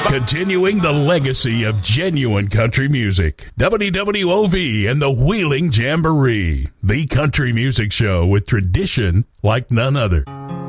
Continuing the legacy of genuine country music. WWOV and the Wheeling Jamboree. The country music show with tradition like none other.